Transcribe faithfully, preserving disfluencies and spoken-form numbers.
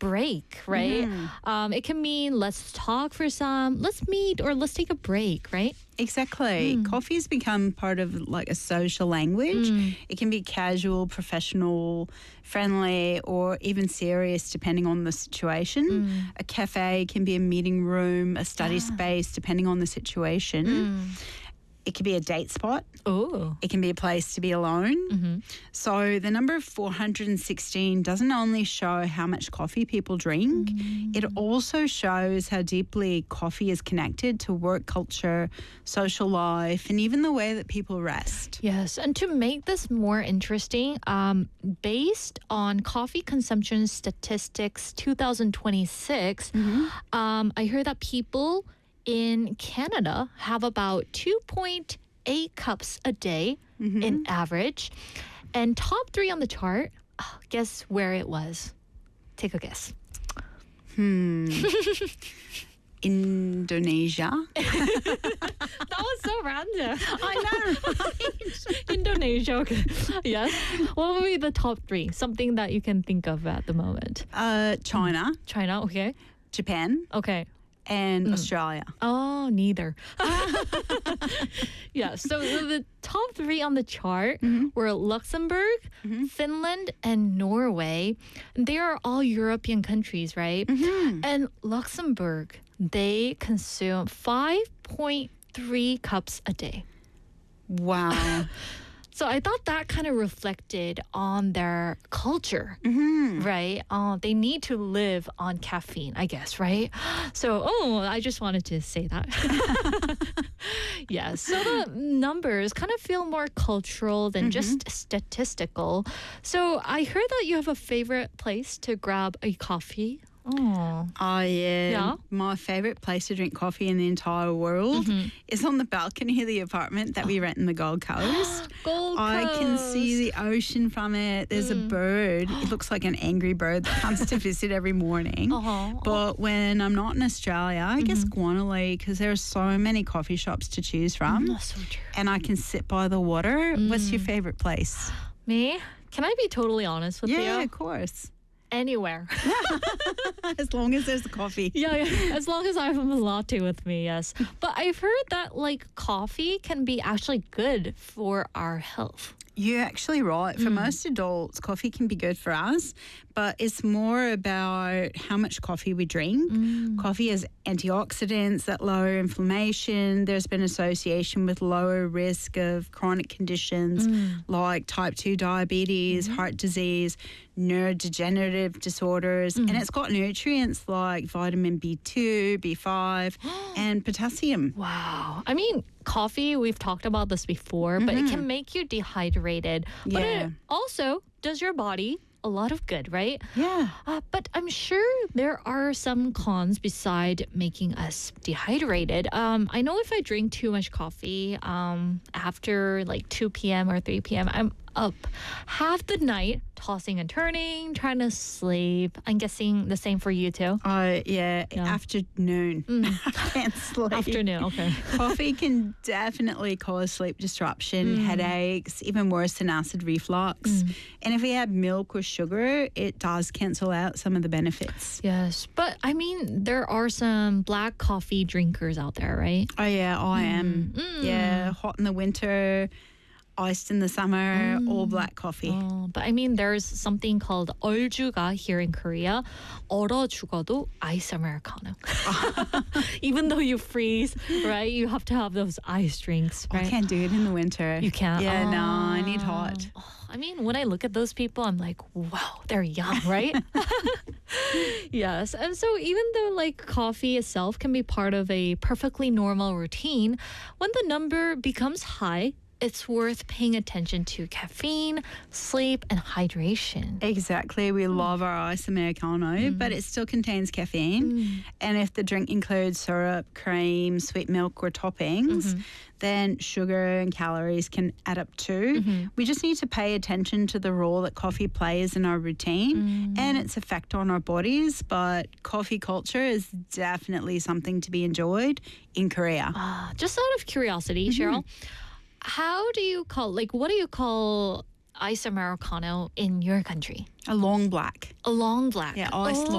break, right? Mm-hmm. Um, it can mean let's talk for some, let's meet, or let's take a break, right? Exactly. Mm. Coffee has become part of like a social language. Mm. It can be casual, professional, friendly, or even serious depending on the situation. Mm. A cafe can be a meeting room, a study Ah. space, depending on the situation. Mm. It can be a date spot. Oh. It can be a place to be alone. Mm-hmm. So the number of four hundred sixteen doesn't only show how much coffee people drink, Mm. it also shows how deeply coffee is connected to work culture, social life, and even the way that people rest. Yes, and to make this more interesting, um, based on coffee consumption statistics twenty twenty-six, um, I heard that people in Canada have about two point eight cups a day in average. And top three on the chart, oh, guess where it was? Take a guess. Hmm. Indonesia. That was so random. I know, right? Indonesia. Okay. Yes. What would be the top three? Something that you can think of at the moment. Uh, China, China, okay. Japan, Okay. and Australia. Oh, neither. Yeah, so the, the top three on the chart were Luxembourg, Finland, and Norway. They are all European countries, right? And Luxembourg, they consume five point three cups a day. Wow. So I thought that kind of reflected on their culture, right? Uh, they need to live on caffeine, I guess, right? So, oh, I just wanted to say that. Yeah, so the numbers kind of feel more cultural than just statistical. So I heard that you have a favorite place to grab a coffee. Oh, Oh, yeah. Yeah? My favourite place to drink coffee in the entire world is on the balcony of the apartment that we rent in the Gold Coast. Gold I can see Coast. the ocean from it. There's a bird. It looks like an angry bird that comes to visit every morning. Uh-huh. But when I'm not in Australia, I guess Guanalea, because there are so many coffee shops to choose from. Oh, so true. And I can sit by the water. What's your favourite place? Me? Can I be totally honest with Yeah, you? of course. Anywhere. As long as there's coffee. Yeah, yeah, as long as I have a latte with me, yes. But I've heard that like coffee can be actually good for our health. You're actually right. For most adults, coffee can be good for us, but it's more about how much coffee we drink. Coffee has antioxidants that lower inflammation. There's been association with lower risk of chronic conditions like type two diabetes, heart disease, neurodegenerative disorders, and it's got nutrients like vitamin B two, B five, and potassium. Wow. I mean, coffee, we've talked about this before, but it can make you dehydrated. But Yeah. it also does your body a lot of good, right? Yeah. Uh, but I'm sure there are some cons beside making us dehydrated. Um, I know if I drink too much coffee um, after like two p.m. or three p.m., I'm up half the night tossing and turning, trying to sleep. I'm guessing the same for you too. Oh, yeah. Yeah. Afternoon. I can't sleep. Afternoon, okay. Coffee can definitely cause sleep disruption, headaches, even worse than acid reflux. And if we add milk or sugar, it does cancel out some of the benefits. Yes, but I mean, there are some black coffee drinkers out there, right? Oh, yeah, I am. Mm. Yeah, hot in the winter, iced in the summer, all black coffee. Oh, but I mean, there's something called 얼주가 here in Korea. 얼어 죽어도 ice americano. Even though you freeze, right? You have to have those ice drinks, I right? can't do it in the winter. You can't? Yeah, no, I need Ah. hot. Oh, I mean, when I look at those people, I'm like, wow, they're young, right? Yes. And so even though like coffee itself can be part of a perfectly normal routine, when the number becomes high, it's worth paying attention to caffeine, sleep, and hydration. Exactly. We love our ice Americano, but it still contains caffeine. And if the drink includes syrup, cream, sweet milk, or toppings, then sugar and calories can add up too. We just need to pay attention to the role that coffee plays in our routine and its effect on our bodies. But coffee culture is definitely something to be enjoyed in Korea. Uh, just out of curiosity, Cheryl, how do you call, like, what do you call ice Americano in your country? A long black. A long black. Yeah, ice Oh.